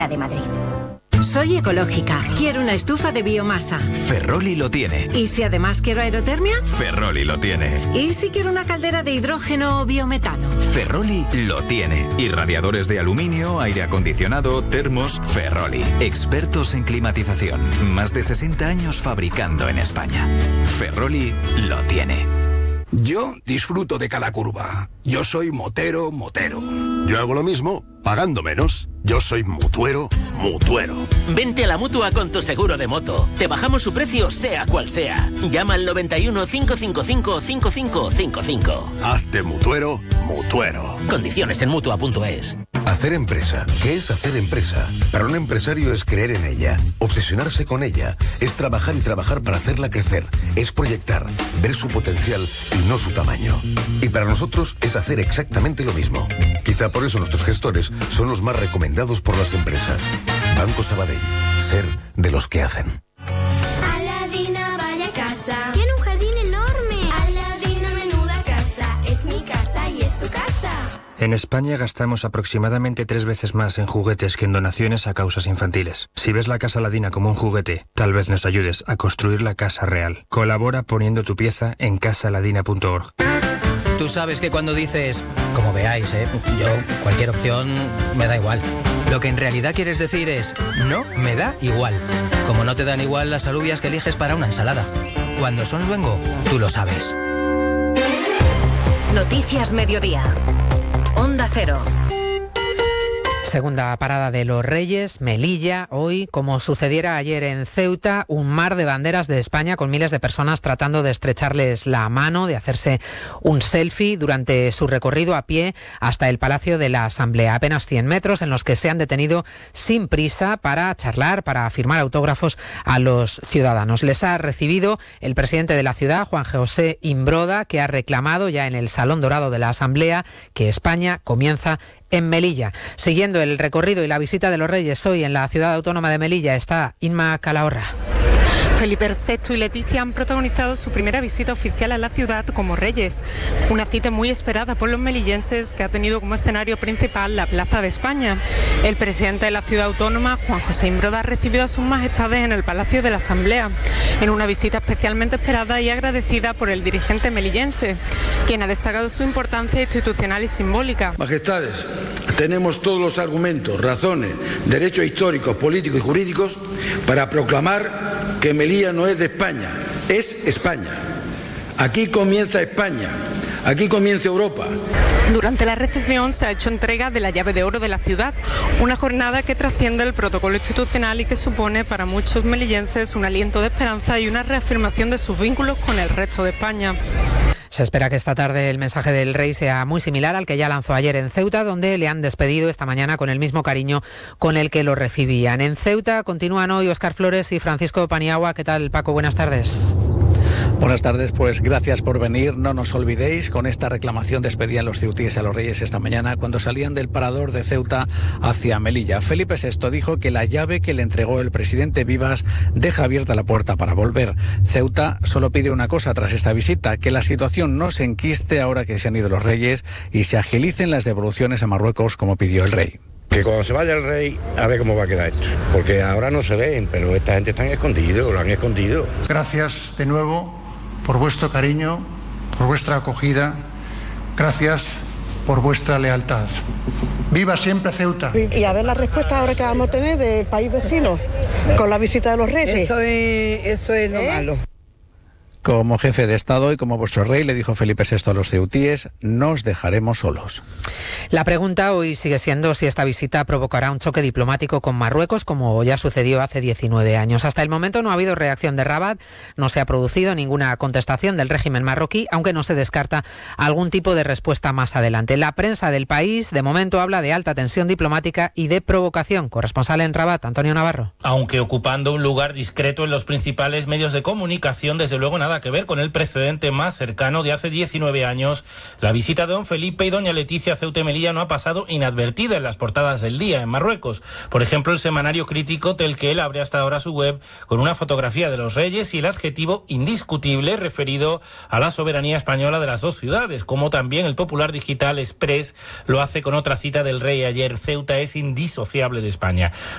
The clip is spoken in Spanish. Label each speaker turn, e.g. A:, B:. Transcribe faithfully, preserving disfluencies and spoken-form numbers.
A: de Madrid. Soy ecológica, quiero una estufa de biomasa.
B: Ferroli lo tiene.
A: ¿Y si además quiero aerotermia?
B: Ferroli lo tiene.
A: ¿Y si quiero una caldera de hidrógeno o biometano?
B: Ferroli lo tiene. Y radiadores de aluminio, aire acondicionado, termos, Ferroli. Expertos en climatización. Más de sesenta años fabricando en España. Ferroli lo tiene.
C: Yo disfruto de cada curva. Yo soy motero, motero.
D: Yo hago lo mismo, pagando menos. Yo soy mutuero, mutuero.
E: Vente a la Mutua con tu seguro de moto. Te bajamos su precio sea cual sea. Llama al noventa y uno, cinco cinco cinco, cinco cinco cinco cinco.
D: Hazte mutuero, mutuero.
E: Condiciones en Mutua punto es.
F: Hacer empresa. ¿Qué es hacer empresa? Para un empresario es creer en ella, obsesionarse con ella, es trabajar y trabajar para hacerla crecer, es proyectar, ver su potencial y no su tamaño. Y para nosotros es hacer exactamente lo mismo. Quizá por eso nuestros gestores son los más recomendados por las empresas. Banco Sabadell. Ser de los que hacen.
G: Aladina, vaya casa. Tiene un jardín enorme. Aladina, menuda casa. Es mi casa y es tu casa.
H: En España gastamos aproximadamente tres veces más en juguetes que en donaciones a causas infantiles. Si ves la Casa Aladina como un juguete, tal vez nos ayudes a construir la casa real. Colabora poniendo tu pieza en casa aladina punto org.
I: Tú sabes que cuando dices, como veáis, ¿eh? yo cualquier opción me da igual. Lo que en realidad quieres decir es, no me da igual. Como no te dan igual las alubias que eliges para una ensalada. Cuando son luengo, tú lo sabes.
J: Noticias Mediodía. Onda Cero.
K: Segunda parada de los Reyes, Melilla. Hoy, como sucediera ayer en Ceuta, un mar de banderas de España con miles de personas tratando de estrecharles la mano, de hacerse un selfie durante su recorrido a pie hasta el Palacio de la Asamblea. Apenas cien metros en los que se han detenido sin prisa para charlar, para firmar autógrafos a los ciudadanos. Les ha recibido el presidente de la ciudad, Juan José Imbroda, que ha reclamado ya en el Salón Dorado de la Asamblea que España comienza en Melilla. Siguiendo el recorrido y la visita de los Reyes hoy en la ciudad autónoma de Melilla está Inma Calahorra.
L: Felipe sexto y Leticia han protagonizado su primera visita oficial a la ciudad como reyes. Una cita muy esperada por los melillenses que ha tenido como escenario principal la Plaza de España. El presidente de la ciudad autónoma, Juan José Imbroda, ha recibido a sus majestades en el Palacio de la Asamblea, en una visita especialmente esperada y agradecida por el dirigente melillense, quien ha destacado su importancia institucional y simbólica.
M: Majestades, tenemos todos los argumentos, razones, derechos históricos, políticos y jurídicos para proclamar que Melilla no es de España, es España. Aquí comienza España, aquí comienza Europa.
L: Durante la recepción se ha hecho entrega de la llave de oro de la ciudad, una jornada que trasciende el protocolo institucional y que supone para muchos melillenses un aliento de esperanza y una reafirmación de sus vínculos con el resto de España.
K: Se espera que esta tarde el mensaje del rey sea muy similar al que ya lanzó ayer en Ceuta, donde le han despedido esta mañana con el mismo cariño con el que lo recibían. En Ceuta continúan hoy Óscar Flores y Francisco Paniagua. ¿Qué tal, Paco? Buenas tardes.
N: Buenas tardes, pues gracias por venir. No nos olvidéis, con esta reclamación despedían los ceutíes a los Reyes esta mañana cuando salían del parador de Ceuta hacia Melilla. Felipe sexto dijo que la llave que le entregó el presidente Vivas deja abierta la puerta para volver. Ceuta solo pide una cosa tras esta visita, que la situación no se enquiste ahora que se han ido los Reyes y se agilicen las devoluciones a Marruecos como pidió el rey.
O: Que cuando se vaya el rey, a ver cómo va a quedar esto. Porque ahora no se ven, pero esta gente está escondido, lo han escondido.
P: Gracias de nuevo por vuestro cariño, por vuestra acogida. Gracias por vuestra lealtad. ¡Viva siempre Ceuta!
Q: Y a ver la respuesta ahora que vamos a tener del país vecino, con la visita de los Reyes.
R: Eso es, eso es lo ¿Eh? malo.
N: Como jefe de Estado y como vuestro rey, le dijo Felipe sexto a los ceutíes, no os dejaremos solos.
K: La pregunta hoy sigue siendo si esta visita provocará un choque diplomático con Marruecos, como ya sucedió hace diecinueve años. Hasta el momento no ha habido reacción de Rabat, no se ha producido ninguna contestación del régimen marroquí, aunque no se descarta algún tipo de respuesta más adelante. La prensa del país, de momento, habla de alta tensión diplomática y de provocación. Corresponsal en Rabat, Antonio Navarro.
S: Aunque ocupando un lugar discreto en los principales medios de comunicación, desde luego nada que ver con el precedente más cercano de hace diecinueve años. La visita de don Felipe y doña Leticia a Ceuta y Melilla no ha pasado inadvertida en las portadas del día en Marruecos. Por ejemplo, el semanario crítico Telquel abre hasta ahora su web con una fotografía de los Reyes y el adjetivo indiscutible referido a la soberanía española de las dos ciudades, como también el popular digital Express lo hace con otra cita del rey ayer: Ceuta es indisociable de España.